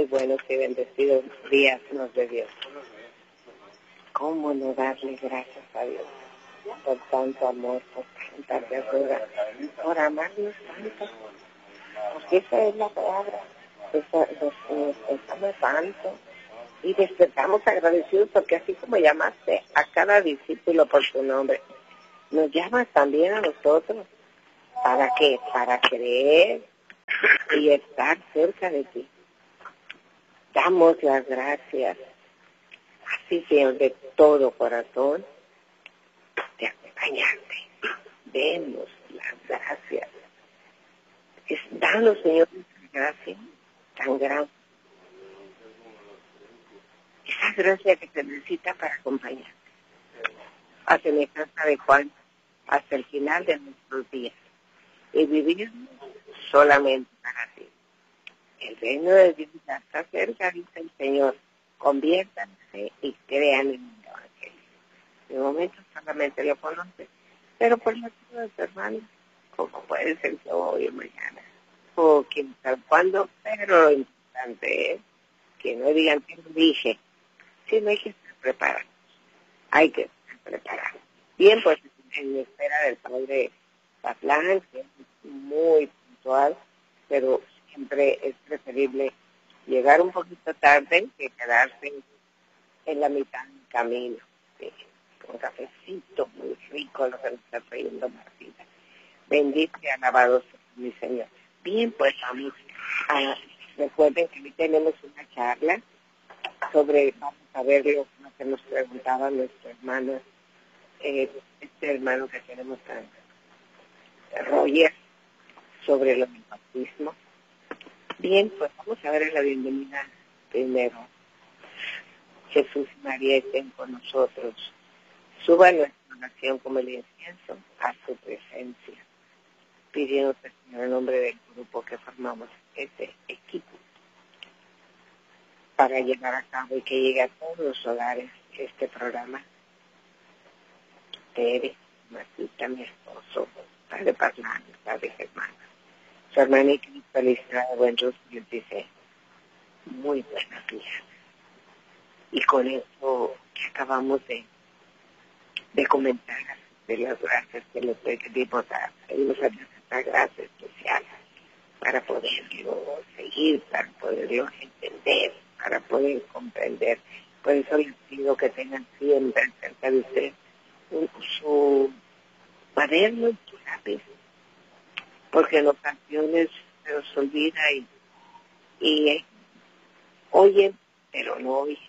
buenos y bendecidos días nos de Dios. ¿Cómo no darle gracias a Dios por tanto amor, por tanta ternura, por amarnos tanto? Porque esa es la palabra. Nos ama tanto y despertamos agradecidos porque así como llamaste a cada discípulo por su nombre, nos llamas también a nosotros. ¿Para qué? Para creer y estar cerca de ti. Damos las gracias, así Señor, de todo corazón, de acompañarte. Demos las gracias. Danos, Señor, esa gracia tan grande. Esa gracia que se necesita para acompañarte. A semejanza de Juan, hasta el final de nuestros días. Y vivir solamente para ti. El reino de Dios ya está cerca, dice el Señor. Conviértanse y crean en el Evangelio. De momento solamente lo conocen, pero por la ayuda de tu hermano, como puede ser que hoy o mañana, o quién sabe cuándo, pero lo importante es que no digan que lo dije, sino hay que estar preparados. Hay que estar preparados. Bien, pues en espera del Padre Patlán, que es muy puntual, pero siempre es preferible llegar un poquito tarde que quedarse en la mitad del camino. Sí, un cafecito muy rico, lo que nos está trayendo Martina. Bendito y alabado sea mi Señor. Bien, pues vamos a, recuerden que hoy tenemos una charla vamos a ver lo que nos preguntaba nuestro hermano, este hermano que tenemos Roger, sobre el bautismo. Bien, pues vamos a ver la bienvenida primero. Jesús y María estén con nosotros. Suba nuestra oración como el incienso a su presencia, pidiéndote, Señor, en nombre del grupo que formamos este equipo, para llevar a cabo y que llegue a todos los hogares este programa. Tere, Martita, mi esposo, Padre Patlán, Padre Germán. Su hermanita Felicidad de Buen Rostro dice, muy buenos días. Y con eso que acabamos de comentar, de las gracias que le pedimos a Dios esta gracia especial para poderlo seguir, para poderlo entender, para poder comprender. Por eso les pido que tengan siempre cerca de usted su cuaderno y su lápiz, porque en ocasiones se nos olvida y oyen, pero no oyen.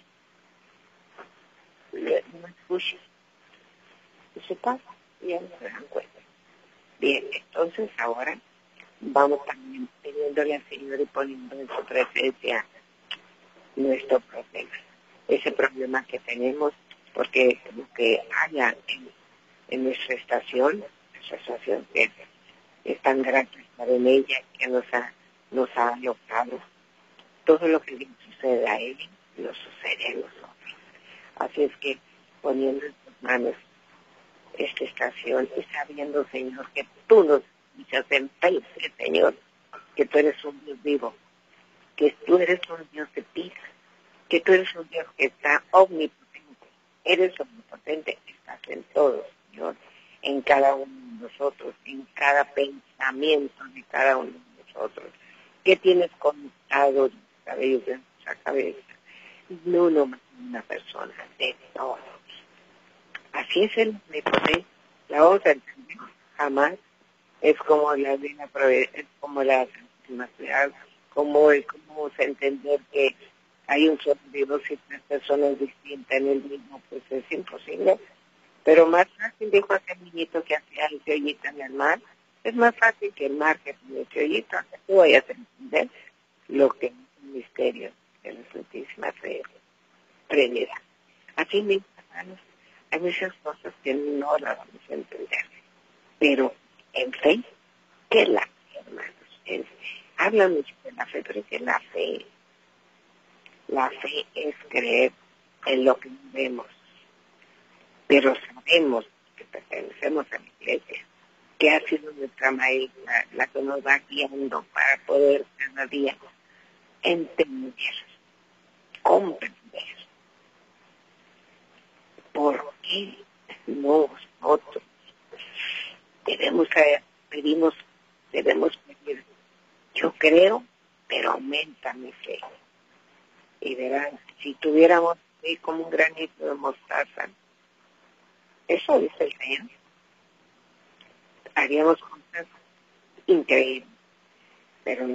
No escuchan. Y se pasa y ya no se dan cuenta. Bien, entonces ahora vamos también pidiéndole al Señor y poniendo en su presencia nuestro problema. Ese problema que tenemos, porque lo que haya en nuestra estación que es tan grande estar en ella, que nos ha alojado. Todo lo que le sucede a él, nos sucede a nosotros. Así es que poniendo en tus manos esta estación y sabiendo, Señor, que tú nos dices en fe, Señor, que tú eres un Dios vivo, que tú eres un Dios de paz, que tú eres un Dios que está omnipotente, eres omnipotente, estás en todo, Señor, en cada uno de nosotros, en cada pensamiento de cada uno de nosotros, que tienes conectado los cabellos de nuestra cabeza, no nomás una persona, de todos. Así es el omnipotente. La otra, jamás es como la de la es como la nacional, como entender que hay un solo Dios y tres personas distintas en el mismo, pues es imposible. Pero más fácil, dijo aquel niñito que hacía ese hoyito en el mar, es más fácil que el mar que tiene ese hoyito, que tú vayas a entender lo que es un misterio de la Santísima Trinidad. Así mismo, hermanos, hay muchas cosas que no las vamos a entender, pero en fe, ¿qué es la fe, hermanos? Hablan mucho de la fe, pero ¿qué es la fe? La fe es creer en lo que vemos, pero sabemos que pertenecemos a la iglesia, que ha sido nuestra maestra, la que nos va guiando para poder cada día entender comprender por qué nosotros debemos pedir, yo creo, pero aumenta mi fe. Y verán, si tuviéramos fe como un granito de mostaza, eso dice el Señor, haríamos cosas increíbles, pero